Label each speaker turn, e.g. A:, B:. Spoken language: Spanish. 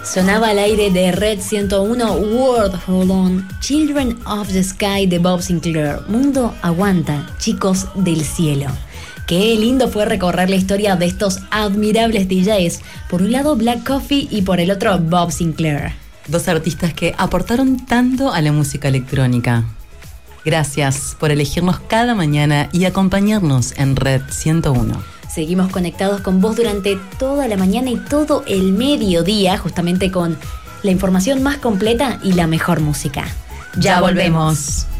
A: Sonaba al aire de Red 101 World Hold On, Children of the Sky de Bob Sinclair. Mundo aguanta, chicos del cielo. Qué lindo fue recorrer la historia de estos admirables DJs. Por un lado Black Coffee y por el otro Bob Sinclair.
B: Dos artistas que aportaron tanto a la música electrónica. Gracias por elegirnos cada mañana y acompañarnos en Red 101.
A: Seguimos conectados con vos durante toda la mañana y todo el mediodía, justamente con la información más completa y la mejor música.
B: Ya volvemos.